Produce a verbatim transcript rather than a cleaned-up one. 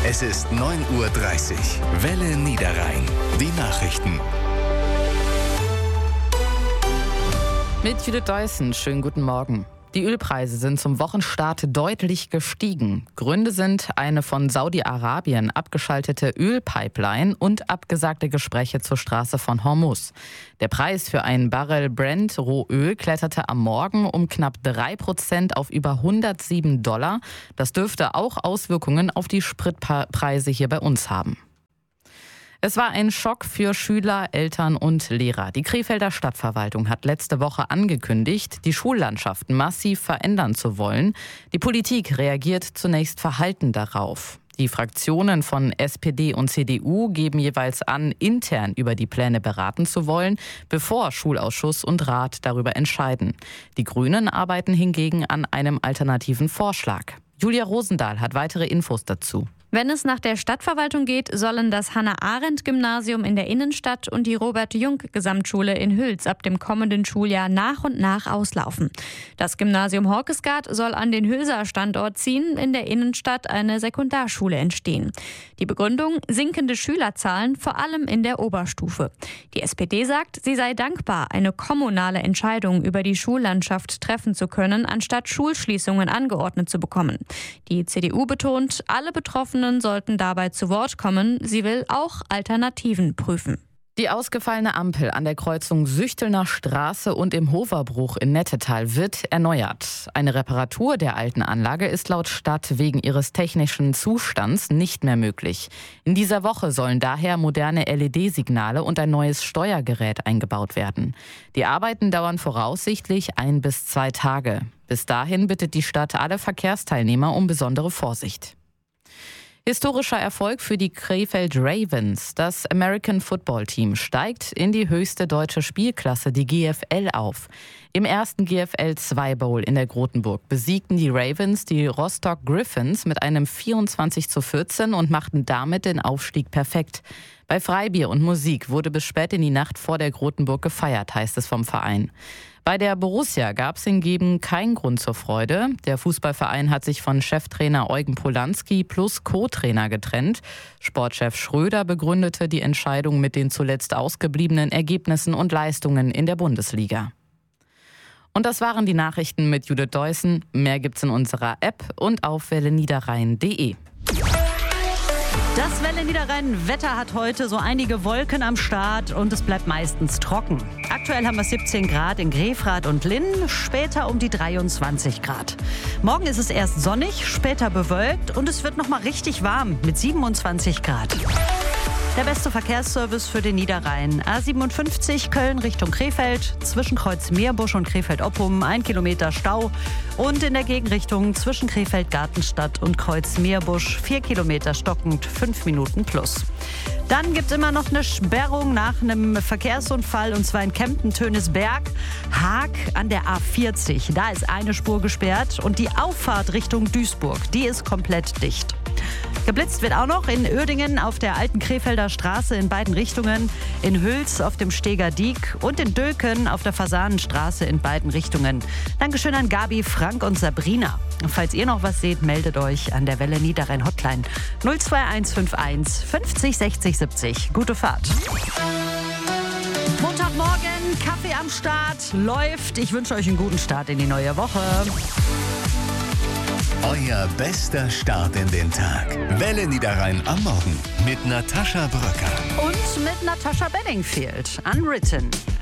Es ist neun Uhr dreißig. Welle Niederrhein. Die Nachrichten. Mit Judith Deussen, schönen guten Morgen. Die Ölpreise sind zum Wochenstart deutlich gestiegen. Gründe sind eine von Saudi-Arabien abgeschaltete Ölpipeline und abgesagte Gespräche zur Straße von Hormuz. Der Preis für einen Barrel Brent Rohöl kletterte am Morgen um knapp drei Prozent auf über hundertsieben Dollar. Das dürfte auch Auswirkungen auf die Spritpreise hier bei uns haben. Es war ein Schock für Schüler, Eltern und Lehrer. Die Krefelder Stadtverwaltung hat letzte Woche angekündigt, die Schullandschaften massiv verändern zu wollen. Die Politik reagiert zunächst verhalten darauf. Die Fraktionen von S P D und C D U geben jeweils an, intern über die Pläne beraten zu wollen, bevor Schulausschuss und Rat darüber entscheiden. Die Grünen arbeiten hingegen an einem alternativen Vorschlag. Julia Rosendahl hat weitere Infos dazu. Wenn es nach der Stadtverwaltung geht, sollen das Hannah-Arendt-Gymnasium in der Innenstadt und die Robert-Jung-Gesamtschule in Hüls ab dem kommenden Schuljahr nach und nach auslaufen. Das Gymnasium Horkesgaard soll an den Hülser Standort ziehen, in der Innenstadt eine Sekundarschule entstehen. Die Begründung: sinkende Schülerzahlen, vor allem in der Oberstufe. Die S P D sagt, sie sei dankbar, eine kommunale Entscheidung über die Schullandschaft treffen zu können, anstatt Schulschließungen angeordnet zu bekommen. Die C D U betont, alle Betroffenen sollten dabei zu Wort kommen. Sie will auch Alternativen prüfen. Die ausgefallene Ampel an der Kreuzung Süchtelner Straße und im Hoferbruch in Nettetal wird erneuert. Eine Reparatur der alten Anlage ist laut Stadt wegen ihres technischen Zustands nicht mehr möglich. In dieser Woche sollen daher moderne L E D-Signale und ein neues Steuergerät eingebaut werden. Die Arbeiten dauern voraussichtlich ein bis zwei Tage. Bis dahin bittet die Stadt alle Verkehrsteilnehmer um besondere Vorsicht. Historischer Erfolg für die Krefeld Ravens. Das American Football Team steigt in die höchste deutsche Spielklasse, die G F L, auf. Im ersten G F L zwei Bowl in der Grotenburg besiegten die Ravens die Rostock Griffins mit einem vierundzwanzig zu vierzehn und machten damit den Aufstieg perfekt. Bei Freibier und Musik wurde bis spät in die Nacht vor der Grotenburg gefeiert, heißt es vom Verein. Bei der Borussia gab es hingegen keinen Grund zur Freude. Der Fußballverein hat sich von Cheftrainer Eugen Polanski plus Co-Trainer getrennt. Sportchef Schröder begründete die Entscheidung mit den zuletzt ausgebliebenen Ergebnissen und Leistungen in der Bundesliga. Und das waren die Nachrichten mit Judith Deussen. Mehr gibt's in unserer App und auf welle niederrhein punkt de. Das Welle Niederrhein-Wetter hat heute so einige Wolken am Start und es bleibt meistens trocken. Aktuell haben wir siebzehn Grad in Grefrath und Linn, später um die dreiundzwanzig Grad. Morgen ist es erst sonnig, später bewölkt und es wird noch mal richtig warm mit siebenundzwanzig Grad. Der beste Verkehrsservice für den Niederrhein. A siebenundfünfzig Köln Richtung Krefeld, zwischen Kreuz Meerbusch und Krefeld-Oppum, ein Kilometer Stau. Und in der Gegenrichtung zwischen Krefeld-Gartenstadt und Kreuz Meerbusch, vier Kilometer stockend, fünf Minuten plus. Dann gibt es immer noch eine Sperrung nach einem Verkehrsunfall, und zwar in Kempten-Tönisberg. Haag an der A vierzig. Da ist eine Spur gesperrt und die Auffahrt Richtung Duisburg, die ist komplett dicht. Geblitzt wird auch noch in Uerdingen auf der alten Krefelder Straße in beiden Richtungen, in Hüls auf dem Steger Diek und in Dülken auf der Fasanenstraße in beiden Richtungen. Dankeschön an Gabi, Frank und Sabrina. Falls ihr noch was seht, meldet euch an der Welle Niederrhein Hotline null zwei eins fünf eins fünfzig sechzig siebzig. Gute Fahrt. Montagmorgen, Kaffee am Start, läuft. Ich wünsche euch einen guten Start in die neue Woche. Euer bester Start in den Tag. Welle Niederrhein am Morgen mit Natascha Bröcker. Und mit Natascha Bedingfield. Unwritten.